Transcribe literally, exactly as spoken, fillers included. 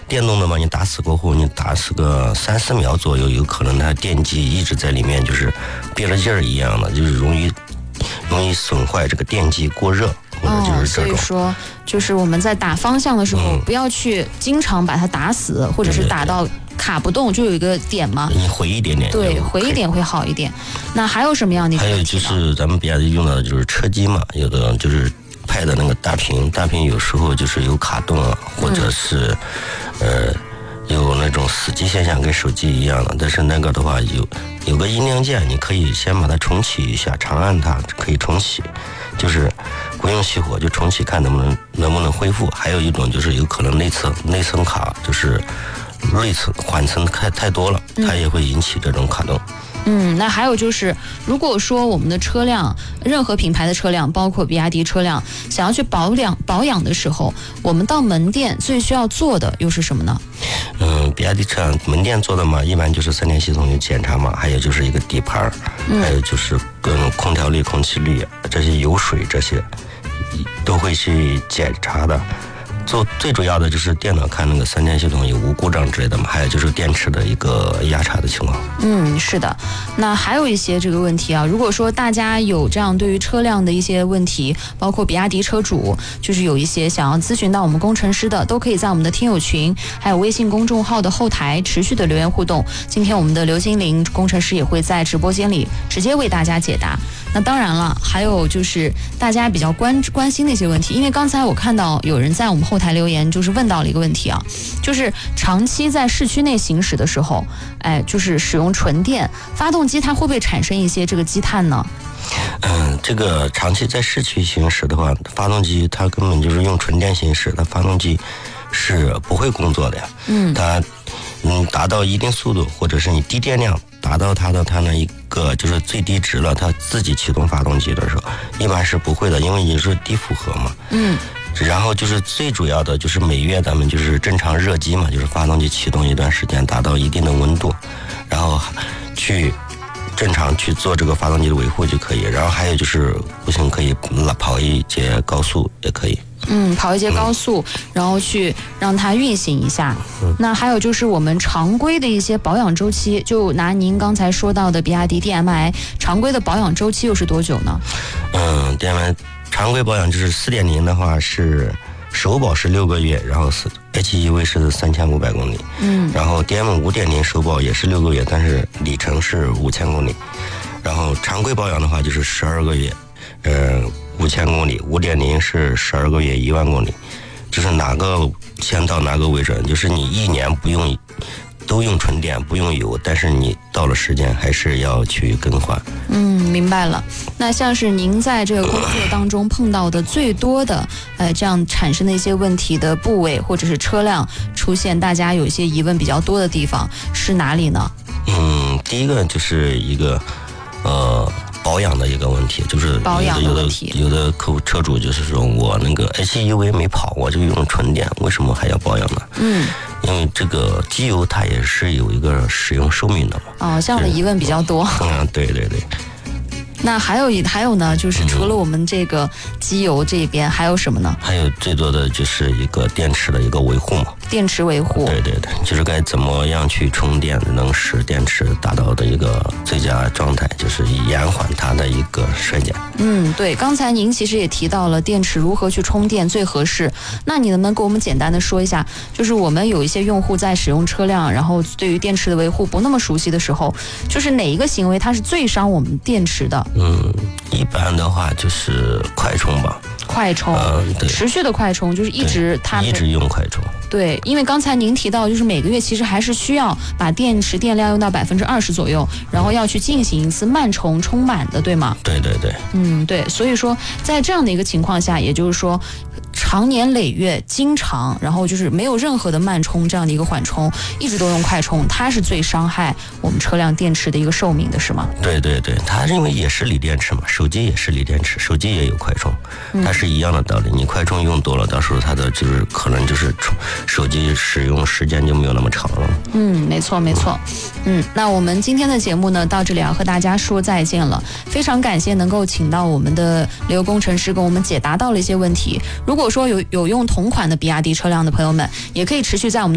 电动的嘛，你打死过后，你打死个三四秒左右，有可能它电机一直在里面，就是憋了劲儿一样的，就是容易容易损坏这个电机过热。或者就是这种、 哦、所以说就是我们在打方向的时候、嗯、不要去经常把它打死，或者是打到卡不动，就有一个点嘛， 你回一点点， 对，回一点会好一点。那还有什么样的？ 还有就是咱们比亚迪用的就是车机嘛，有的就是拍的那个大屏，大屏有时候就是有卡顿啊，或者是、嗯、呃有那种死机现象，跟手机一样的。但是那个的话有有个音量键，你可以先把它重启一下，长按它可以重启，就是不用熄火就重启，看能不能能不能恢复。还有一种就是有可能内侧内存卡就是内存缓存太太多了，它也会引起这种卡顿。 嗯，那还有就是，如果说我们的车辆，任何品牌的车辆，包括比亚迪车辆，想要去保养保养的时候，我们到门店最需要做的又是什么呢？ 嗯，比亚迪车辆门店做的嘛，一般就是三电系统有检查嘛，还有就是一个底盘、嗯，还有就是跟空调滤、空气滤这些油水这些都会去检查的。做最主要的就是电脑看那个三电系统有无故障之类的嘛，还有就是电池的一个压差的情况。 嗯，是的。那还有一些这个问题啊，如果说大家有这样对于车辆的一些问题，包括比亚迪车主，就是有一些想要咨询到我们工程师的，都可以在我们的听友群，还有微信公众号的后台持续的留言互动。今天我们的刘金玲工程师也会在直播间里直接为大家解答。那当然了，还有就是大家比较关关心的一些问题，因为刚才我看到有人在我们后台留言，就是问到了一个问题啊，就是长期在市区内行驶的时候，哎，就是使用纯电发动机，它会不会产生一些这个积碳呢？ 嗯，这个长期在市区行驶的话，发动机它根本就是用纯电行驶，它发动机是不会工作的呀。嗯，它嗯达到一定速度，或者是你低电量达到它的它那一个就是最低值了，它自己启动发动机的时候，一般是不会的，因为你是低负荷嘛。嗯。然后就是最主要的就是每月咱们就是正常热机嘛，就是发动机启动一段时间，达到一定的温度，然后去正常去做这个发动机的维护就可以。然后还有就是不行可以跑一节高速也可以。 嗯，跑一节高速、嗯，然后去让它运行一下、嗯。那还有就是我们常规的一些保养周期，就拿您刚才说到的比亚迪 D M I 常规的保养周期又是多久呢？ 嗯 ，D M I 常规保养就是四点零的话是首保是六个月，然后是 H E V 是三千五百公里。嗯，然后 D M 五点零首保也是六个月，但是里程是五千公里。然后常规保养的话就是十二个月，呃。五千公里，五点零是十二个月一万公里，就是哪个先到哪个为准，就是你一年不用都用纯电不用油，但是你到了时间还是要去更换。 嗯，明白了。那像是您在这个工作当中碰到的最多的呃这样产生的一些问题的部位，或者是车辆出现大家有一些疑问比较多的地方是哪里呢？ 嗯，第一个就是一个呃保养的一个问题，就是保养的问题， 有的有的客户车主就是说我那个 H E V 没跑，我就用纯电，为什么还要保养呢？嗯，因为这个机油它也是有一个使用寿命的嘛。 哦，这样的疑问比较多。 嗯，对对对。 那还有一还有呢，就是除了我们这个机油这边，还有什么呢？ 还有最多的就是一个电池的一个维护嘛。 电池维护。 对对对，就是该怎么样去充电，能使电池达到的一个最佳状态，就是延缓它的一个衰减。 嗯，对，刚才您其实也提到了电池如何去充电最合适，那你能不能给我们简单的说一下，就是我们有一些用户在使用车辆，然后对于电池的维护不那么熟悉的时候，就是哪一个行为它是最伤我们电池的？ 嗯，一般的话就是快充吧。 快充，嗯，对，持续的快充，就是一直它一直用快充。 对，因为刚才您提到，就是每个月其实还是需要把电池电量用到百分之二十左右，然后要去进行一次慢充充满的，对吗？ 对对对， 嗯，对，所以说在这样的一个情况下，也就是说，长年累月经常，然后就是没有任何的慢充这样的一个缓冲，一直都用快充，它是最伤害我们车辆电池的一个寿命的，是吗？ 对对对，它因为也是锂电池嘛，手机也是锂电池，手机也有快充，它是一样的道理。你快充用多了，到时候它的就是可能就是手机使用时间就没有那么长了。 嗯，没错没错。嗯，那我们今天的节目呢，到这里要和大家说再见了。非常感谢能够请到我们的刘工程师，跟我们解答到了一些问题。如果说有有用同款的比亚迪车辆的朋友们，也可以持续在我们